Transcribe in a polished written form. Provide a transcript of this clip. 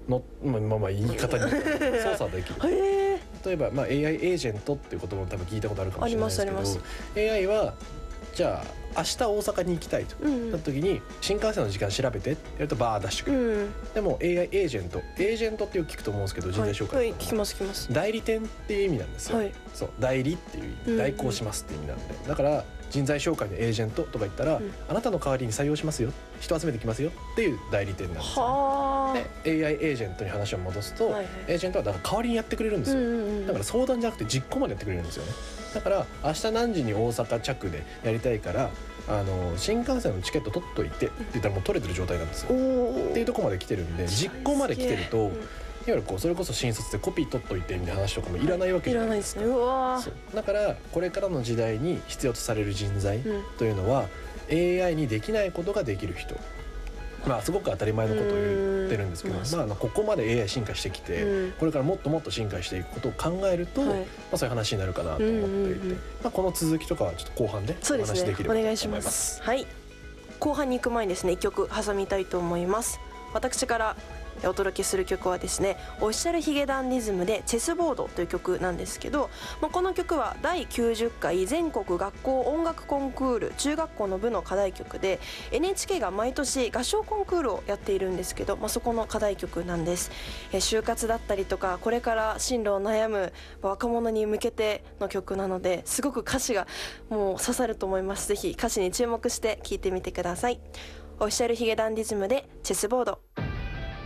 の言い方に操作できる例えば、AI エージェントっていう言葉も多分聞いたことあるかもしれないですけど、AI はじゃあ明日大阪に行きたいとなった時に新幹線の時間調べてってやるとバー出してくる、でも AI エージェントってよく聞くと思うんですけど、人材紹介、 聞きます代理店っていう意味なんですよ、そう代理っていう意味、代行しますっていう意味なんで、だから人材紹介のエージェントとか言ったら、あなたの代わりに採用しますよ、人集めてきますよっていう代理店なんですよ。で AI エージェントに話を戻すと、エージェントはだから代わりにやってくれるんですよ、だから相談じゃなくて実行までやってくれるんですよね。だから明日何時に大阪着でやりたいから新幹線のチケット取っといてって言ったらもう取れてる状態なんですよっていうところまで来てるんで、実行まで来てると、いわゆるそれこそ新卒でコピー取っといてみたいな話とかもいらないわけじゃないですか。いらないですね。だからこれからの時代に必要とされる人材というのは、AI にできないことができる人、すごく当たり前のことを言ってるんですけど、ここまで AI 進化してきて、これからもっともっと進化していくことを考えると、そういう話になるかなと思っていて、この続きとかはちょっと後半でお話できればと思います。 はい、後半に行く前にですね、1曲挟みたいと思います。私からお届けする曲はですね、オフィシャルヒゲダンディズムでチェスボードという曲なんですけど、この曲は第90回全国学校音楽コンクール中学校の部の課題曲で、 NHK が毎年合唱コンクールをやっているんですけど、そこの課題曲なんです。就活だったりとかこれから進路を悩む若者に向けての曲なので、すごく歌詞がもう刺さると思います。ぜひ歌詞に注目して聴いてみてください。オフィシャルヒゲダンディズムでチェスボード。